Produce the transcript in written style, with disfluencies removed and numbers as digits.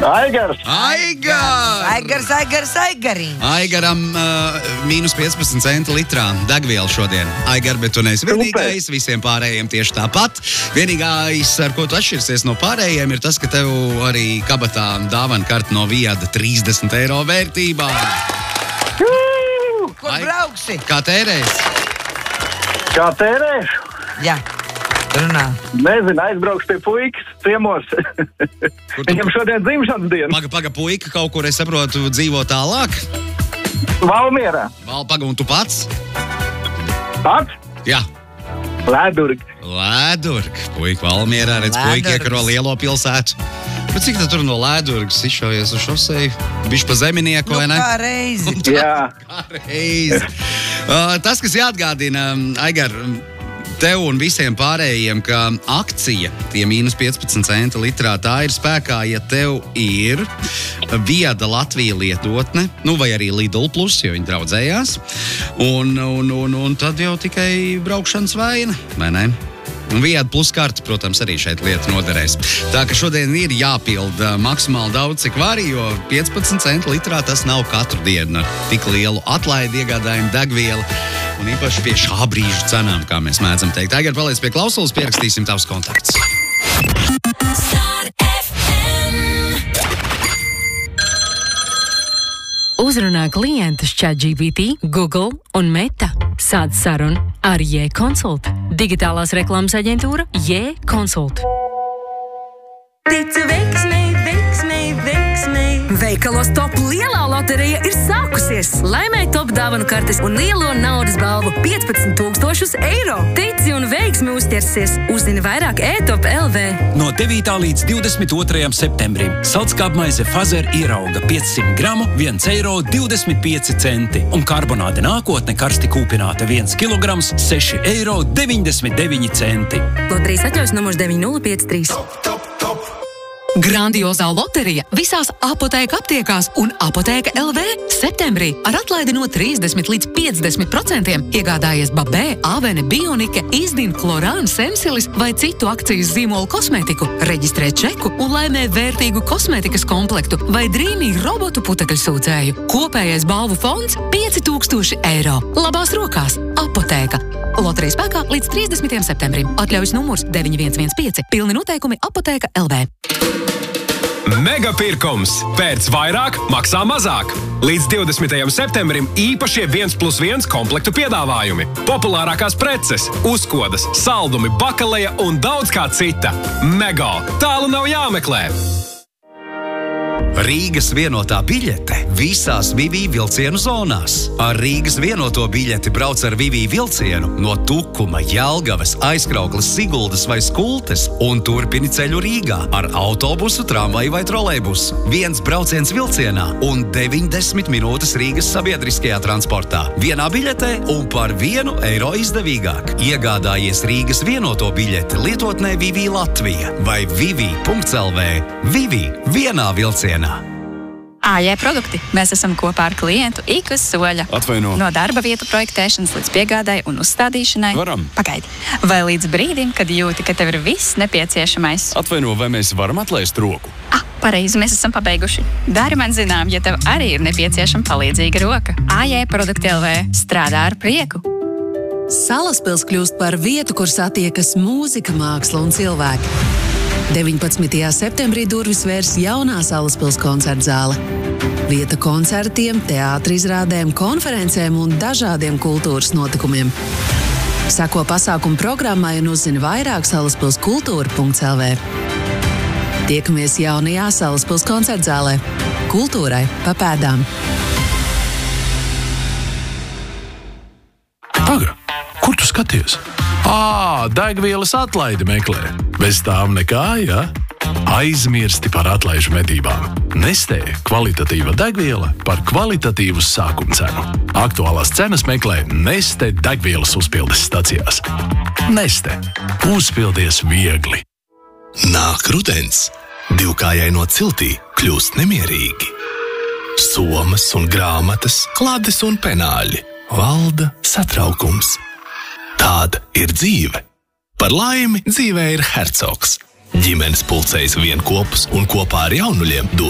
Aigars. Aigaram mīnus 15 centi litrā degviela šodien. Aigar, bet tu neesi vienīgais, visiem pārējiem tieši tāpat. Vienīgais, ar ko tu atšķirsies no pārējiem, ir tas, ka tev arī kabatā dāvana karta no Viada 30 eiro vērtībā. Kur brauksi? Kā tērēs? Kā tērēšu? Jā, runā. Nezinu, aizbraukšu pie puikas ciemos. Viņam šodien dzimšanas diena. Paga, puika kaut kur, es saprotu, dzīvo tālāk? Valmierā. Paga, un tu pats? Pats? Jā. Lēdurgi. Puika Valmierā, redz, puika iekaro lielo pilsētu. Bet cik tur no Lēdurgas izšaujies uz šoseju? Bišķi pa Zeminieku, vai ne? Kā reizi. Jā. Kā reizi. Tas, kas jāatgādina, Aigar, tev un visiem pārējiem, ka akcija, tie mīnus 15 centi litrā, tā ir spēkā, ja tev ir Viada Latvija lietotne, vai arī Lidl Plus, jo viņi draudzējās, un tad jau tikai braukšanas vaina, vai ne? Un Viada Plus karta, protams, arī šeit lieta noderēs. Tā ka šodien ir jāpilda maksimāli daudz, cik var, jo 15 centi litrā tas nav katru dienu ar tik lielu atlaidi iegādājumu degvielu. Un īpaši pie šā brīža cenām, kā mēs mēdzam teikt. Tagad paliec pie klausulas, pierakstīsim tavs kontakts. Uzrunā klientus ChatGPT, Google un Meta. Sāc sarunu ar J-Consult. Digitālās reklāmas aģentūra J-Consult. Tici veiksmei, veiksmei, veiksmei. Veikalos Top lielā loterija ir sākusies. Laimē Top dāvanu kartes un lielo naudas balvu 15 000 eiro. Tici un veiksmi uzķersies. Uzzini vairāk e-Top LV. No 9. līdz 22. septembrim saldskābmaize Fazer ierauga 500 gramu 1,25 eiro un karbonāde nākotne karsti kūpināta 1 kilograms 6,99 eiro. Loterijas atļaus numurs 9053. Grandiozā loterija visās Apotēka aptiekās un Apotēka LV septembrī ar atlaidi no 30 līdz 50% iegādājies Babē, Avene, Bionike, Izdin, Klorāna, Sensilis vai citu akcijas zīmolu kosmētiku, reģistrē čeku un laimē vērtīgu kosmētikas komplektu vai drīmīgu robotu putekļu sūcēju. Kopējais balvu fonds 5000 eiro. Labās rokās Apotēka. Loterija spēkā līdz 30. septembrim. Atļaujas numurs 9115. Pilni noteikumi Apotēka LV. Megapirkums. Pērc vairāk, maksā mazāk. Līdz 20. septembrim īpašie 1+1 komplektu piedāvājumi. Populārākās preces, uzkodas, saldumi, bakaleja un daudz kā cita. Mega. Tālu nav jāmeklē. Rīgas vienotā biļete visās Vivī vilcienu zonās. Ar Rīgas vienoto biļeti brauc ar Vivī vilcienu no Tukuma, Jelgavas, Aizkraukles, Siguldas vai Skultes un turpini ceļu Rīgā ar autobusu, tramvaju vai trolejbusu. 1 brauciens vilcienā un 90 minūtes Rīgas sabiedriskajā transportā. Vienā biļetē un par 1 eiro izdevīgāk. Iegādājies Rīgas vienoto biļeti lietotnē Vivī Latvija vai vivi.lv. Vivī vienā vilcienā. AJ produkti. Mēs esam kopā ar klientu ik uz soļa. Atvaino. No darba vietu projektēšanas līdz piegādai un uzstādīšanai. Varam. Pagaidi. Vai līdz brīdim, kad jūti, ka tev ir viss nepieciešamais. Atvaino, vai mēs varam atlaist roku? Pareizi, mēs esam pabeiguši. Dari man zinām, ja tev arī ir nepieciešama palīdzīga roka. AJ produkti LV strādā ar prieku. Salaspils kļūst par vietu, kur satiekas mūzika, māksla un cilvēki. 19. septembrī durvis vērs jaunā Salaspils koncertzāle. Vieta koncertiem, teātra izrādēm, konferencēm un dažādiem kultūras notikumiem. Seko pasākumu programmai un uzzini vairāk salaspilskultūra.lv. Tiekamies jaunajā Salaspils koncertzālē. Kultūrai pa pēdām. Paga, kur tu skaties? Degvielas atlaidi meklē. Bez tām nekā, ja? Aizmirsti par atlaižu medībām. Nestē kvalitatīva degviela par kvalitatīvu sākumcenu. Aktuālās cenas meklē Neste degvielas uzpildes stacijās. Neste. Uzpildies viegli. Nāk rudens. Divkājaino ciltī kļūst nemierīgi. Somas un grāmatas, klades un penāļi. Valda satraukums. Tāda ir dzīve. Par laimi dzīvē ir hercogs. Ģimenes pulcējas vienkopus un kopā ar jaunuļiem